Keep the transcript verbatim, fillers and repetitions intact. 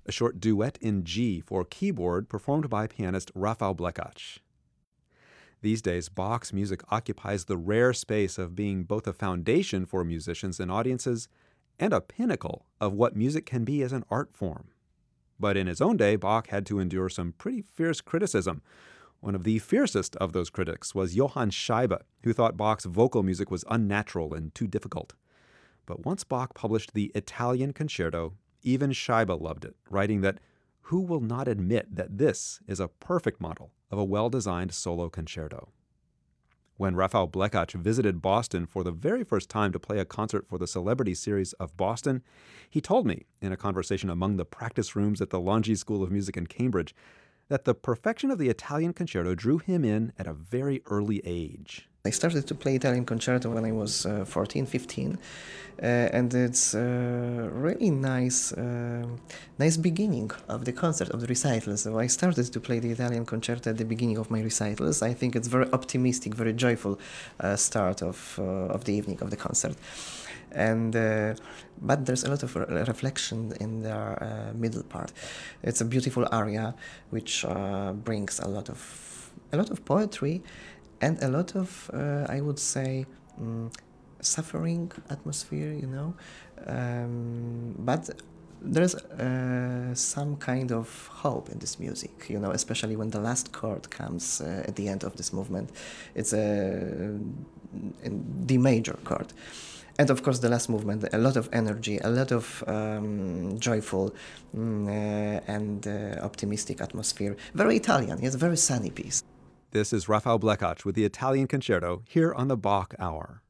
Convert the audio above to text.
a short duet in G for keyboard performed by pianist Rafał Blekacz. These days, Bach's music occupies the rare space of being both a foundation for musicians and audiences and a pinnacle of what music can be as an art form. But in his own day, Bach had to endure some pretty fierce criticism. One of the fiercest of those critics was Johann Scheibe, who thought Bach's vocal music was unnatural and too difficult. But once Bach published the Italian Concerto, even Scheibe loved it, writing that, "Who will not admit that this is a perfect model of a well-designed solo concerto?" When Rafał Blekacz visited Boston for the very first time to play a concert for the Celebrity Series of Boston, he told me, in a conversation among the practice rooms at the Longy School of Music in Cambridge, that the perfection of the Italian Concerto drew him in at a very early age. I started to play Italian Concerto when I was uh, fourteen, fifteen, uh, and it's a really nice, uh, nice beginning of the concert, of the recital. So I started to play the Italian Concerto at the beginning of my recitals. I think it's very optimistic, very joyful uh, start of, uh, of the evening of the concert. And uh, but there's a lot of re- reflection in the uh, middle part. It's a beautiful aria which uh, brings a lot of a lot of poetry and a lot of uh, I would say um, suffering atmosphere, you know. Um, but there's uh, some kind of hope in this music, you know, especially when the last chord comes uh, at the end of this movement. It's a D major chord. And of course, the last movement, a lot of energy, a lot of um, joyful mm, uh, and uh, optimistic atmosphere. Very Italian, yes, very sunny piece. This is Rafał Blekacz with the Italian Concerto here on the Bach Hour.